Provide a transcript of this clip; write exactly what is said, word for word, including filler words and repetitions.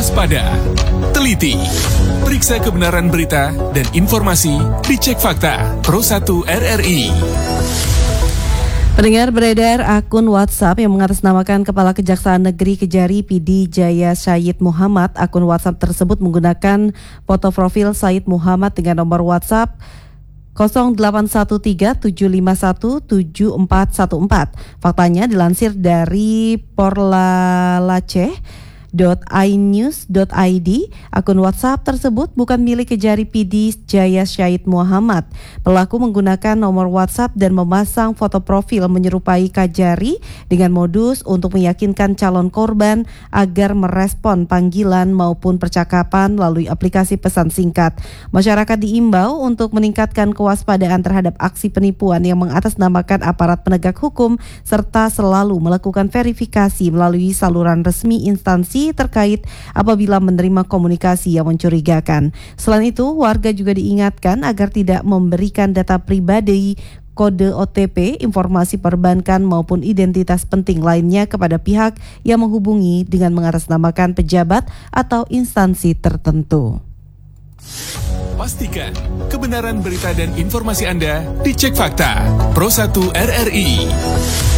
waspada, teliti, periksa kebenaran berita dan informasi, dicek fakta. Pro satu R R I. Pendengar, beredar akun WhatsApp yang mengatasnamakan Kepala Kejaksaan Negeri Kejari P D Jaya Syahid Muhammad. Akun WhatsApp tersebut menggunakan foto profil Syahid Muhammad dengan nomor WhatsApp nol delapan satu tiga tujuh lima satu tujuh empat satu empat. Faktanya dilansir dari porlalaceh dot i news dot i d, akun WhatsApp tersebut bukan milik Kejari P D Jaya Syahid Muhammad. Pelaku menggunakan nomor WhatsApp dan memasang foto profil menyerupai Kejari dengan modus untuk meyakinkan calon korban agar merespon panggilan maupun percakapan melalui aplikasi pesan singkat. Masyarakat diimbau untuk meningkatkan kewaspadaan terhadap aksi penipuan yang mengatasnamakan aparat penegak hukum serta selalu melakukan verifikasi melalui saluran resmi instansi terkait apabila menerima komunikasi yang mencurigakan. Selain itu, warga juga diingatkan agar tidak memberikan data pribadi, kode O T P, informasi perbankan maupun identitas penting lainnya kepada pihak yang menghubungi dengan mengatasnamakan pejabat atau instansi tertentu. Pastikan kebenaran berita dan informasi Anda dicek fakta. Pro satu R R I.